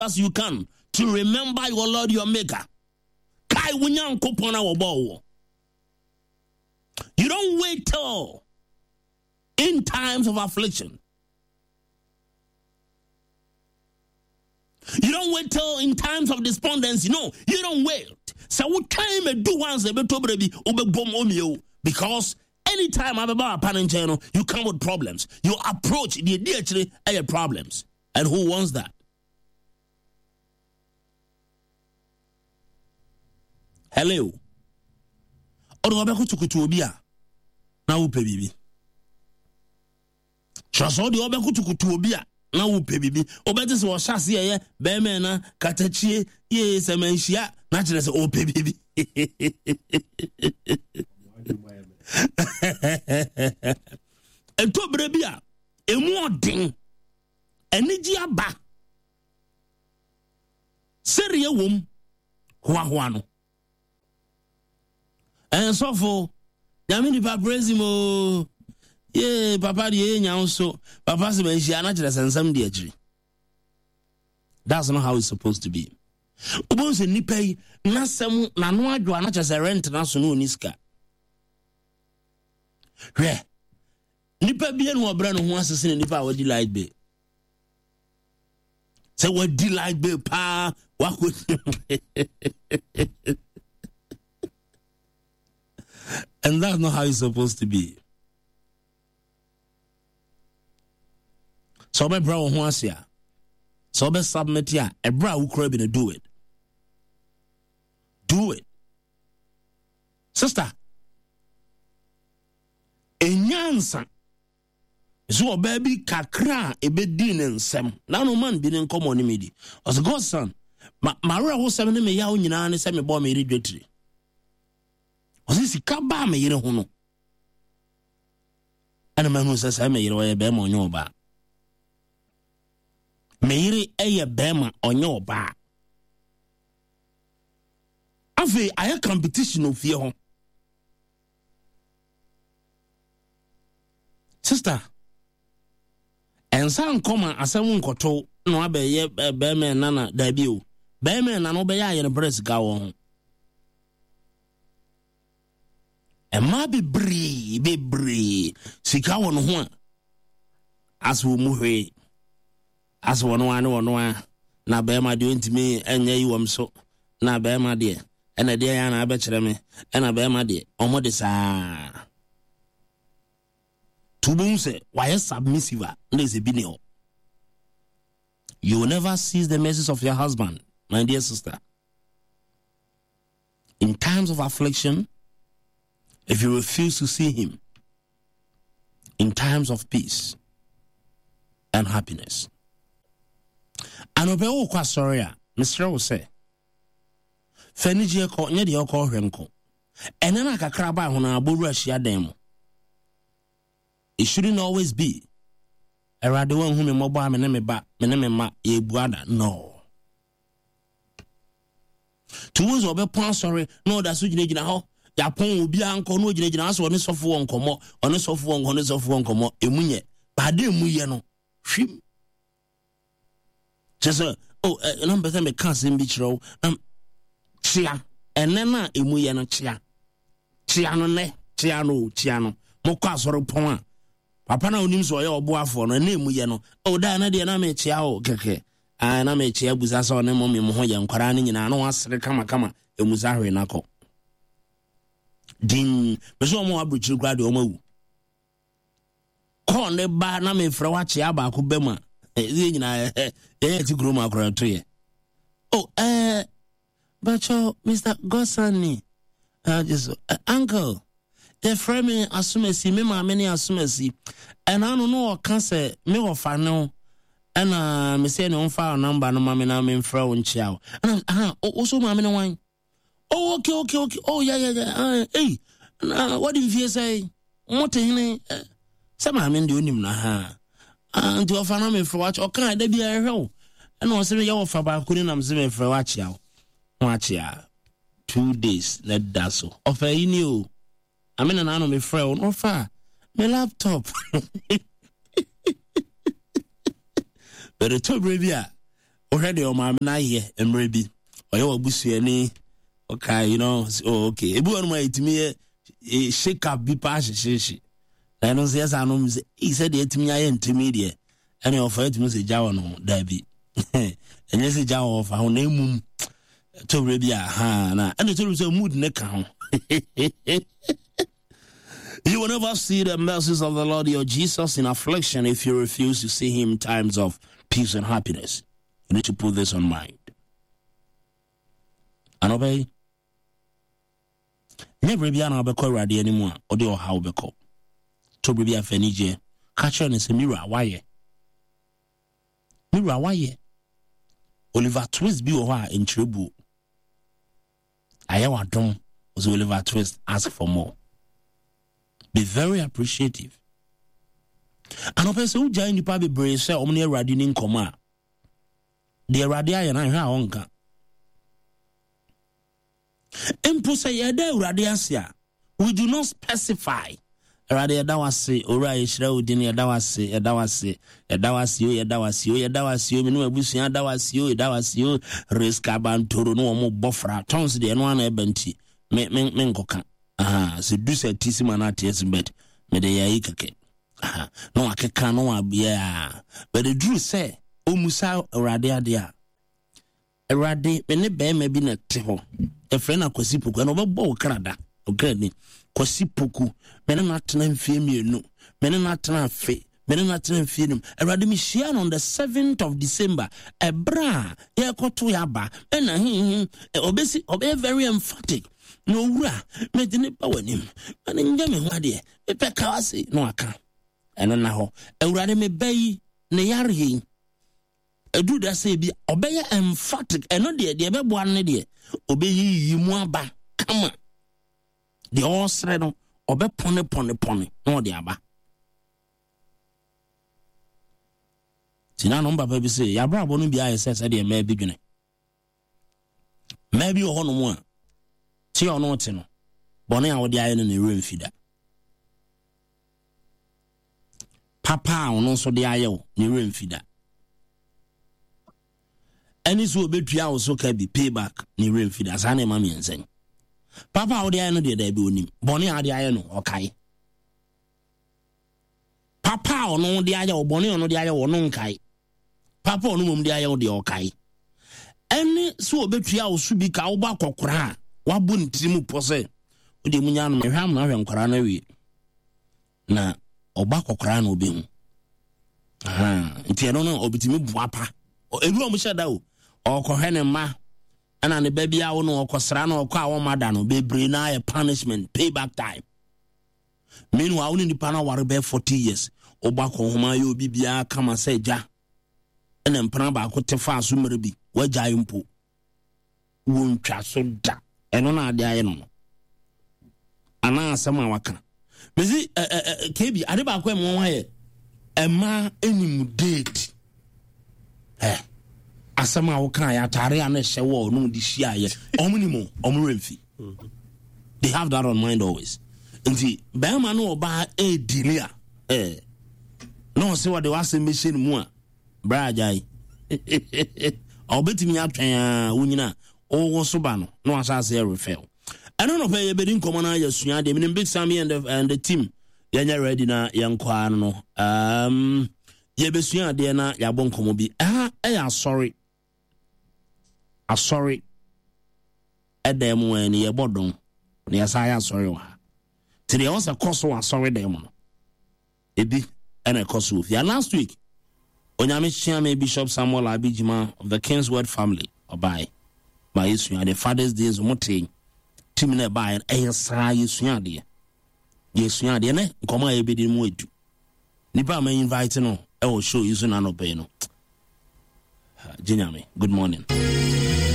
as you can to remember your Lord, your Maker. Kai wunyan kupona wobo. You don't wait till in times of affliction. You don't wait till in times of despondency. No, you don't wait. So what time you do once because anytime I'm about a parent channel, you come with problems. You approach the actually problems. And who wants that? Hello. Odobeko tukutu obia na wo pe bibi. Chaso de obeko tukutu obia na wo pe bibi. Obete se wo hyase ye be me na katachie ye semanhia na kire se o pe bibi. Ento brebia emu odin enigi aba. Serie wom hoa no. And so for Yamini Papresimo, yeah, Papa, the so Papa Sebastian, and some dear. That's not how it's supposed to be. Ubos and Nipe, Nasam, Nanua, do not as a rent national Niska. Re Nipa bien or brand who wants to send Nipa or delight be. Say what delight be, pa, what would and that's not how it's supposed to be. So, my brother wants here. So, be submit here. A bra who crab in do it. Do it. Sister. Enyansa. So, baby, kakra, a bit din and sem. Now, no man been in common midi. As a godson, Maria was 7 me yaw in an semi bomb immediately. This is Kaba me yere hono. And a man who says I may a bema on your back. Maybe a bema on your back. I have competition of your sister. And some common as someone koto no abe ye bema nana debut. Bema and an obey in a breast go on. And ma be bree. Sika won ho as we move as one na be ma de ntimi enya yi wom so na be ma de and a day na be kire me and a be ma de omo de sa tubun se why submissive na is a binio. You will never cease the mercies of your husband, my dear sister. In times of affliction, if you refuse to see him in times of peace and happiness. And obey kwa sorry, Mr. will say, Fenijia ko nye de okọ hwenko. Ene na kakra ba ho na aboru ahia dan mu. It shouldn't always be. Erade won hu me mobo ame ne me ba, me ne me ma ye buada. No. Towards obe pon sorry, no da so gina ho. Yapon obi anko no gina aso ne sofo won komo, one sofo won komo, emunye. Ba de emuye no. Hwim. Just number them me can sim bichro. Chia. Ene na emuye no chia. Chia no ne, chia no. Mo kwa soro pon a. Papa na onim so ye oboafo no na emuye no. O da na de na me chia o keke. Ah na me chia busa so ne mo me ho ye nkwara ne nyina no asere kama emuza hwe nako. Din beso mo abuchi grade o mawu. Ko ne ba na me fra wa chia ba ko bema. Ye nyina ti gro ma akora to ye. Oh Bacho Mr. Gosani. Just uncle. The frame me asumesi me ma me ni asumesi. And I don't know cancer me o fa no. And me say no fa number no ma me na me fra won chia. And also ma me no wan. Oh okay. Oh yeah. Hey. What if you say what hine say ma me ndi onim na ha. And you fa na me fra watch o kan da bia hwe. And o say me ya fa ba ko ni na me say me fra watch ya. Watch ya. 2 days let that so. Of a new. I mean, I know my friend, no far. My laptop. But the top review, already on my here and maybe or your busiani. Okay, you know, okay. Everyone might me shake up be passion. I don't say, I know, he said, it to me, I intermediate. And he offered me a Jawano, Debbie. And yes, a Jaw of our name to Rabia, Hana, and it was a mood neck. You will never see the mercies of the Lord your Jesus in affliction if you refuse to see him in times of peace and happiness. You need to put this on mind. And obey. Never be an abeko ready anymore, or do how beko. To be a fenije, catch on is a mirror, why? Mirror, why? Oliver Twist be over in Tribu. I want them was Oliver Twist ask for more. Be very appreciative. And a person who joined the public brace, Omnia Radin Coma. The Radia and I have onka. Imposa Yada Radiasia. We do not specify. Radia Dawasi, Ora Ishra, Dinia Dawasi, Dawasi, Dawasi, Dawasi, Dawasi, Minuabusia, Dawasi, Dawasi, Rescaban Toro, no more Bofra, Tons the one ebenti, Mengoka. Se do se tisimana ties bet me de ya ikeke no akeka no abia but the drew say o musa urade ade a urade me ne be ma bi na te ho e friend akwasi poku na obebo o Canada o grade kwasi poku me ne na tena mfie mienu me ne na tena afe me ne na tena mfie num urade me share on the 7th of December ebra ye koto ya ba na obesi obe very emphatic. No wura me de ne ba wanim ane nya me ho ade e pe ka wase no aka ene na ho awurade me bayi ne yare yi edu da say bi obeye emphatic eno de be bo an de obeyi yi mu aba kama de osre no obe pone no de aba tina no baba bi say ya bra bo no bi aye say de me bi dwene me bi ho no mu a ti ono ti no bone a wo de aye no ne remfida papa ono so de aye wo ne remfida any so betua wo so ka bi payback ne remfida sa na ma mi ensen papa wo de aye no de da bi onim bone a de aye no okai papa ono de aye wo bone ono de aye wo no nkai papa ono mum de aye wo de okai any so betua wo so bi ka wo ba kokora wabu ntimu pose ode munya no mehwam na hwenkwara na wi na oba kokora na obi hu nti no obitimi buapa edu omo shada o okohene ma ana ne babia wo no okosra na okọ awo mada no bebre na a punishment payback time meanwhile ni pana ware be 40 years oba ko homa ye obi bia kama se ja ene mpana ba ko tefa aso mere bi waja yimpo wontwa so da eno na ade aye no ana asema waka mezi kebi ade ba kwa mo waye ema enim date asema waka ya tare ana hyewo no di hia ye omunimo omuremfi they have that on mind always nti ba ma no oba edilia no se what they was machine mu a bra jai obetimi atwan wunyina o so ba no asase e refill I don't know where you been come on your suya de big Sammy and the team yanya ready na yankwa no ye be suya de na ya bon komo bi sorry edem when ye bodon na ya sa ya sorry wa today was a course wa sorry dem no ebi na course of ya last week onyame chiame Bishop Samuel Abijima of the Kingsword family obai by suya the Father's Days motin team na buy sa yesua de ne nkoma e bedi mu edu nipa ma invite no e wo show yusu na no pay no jinyame good morning.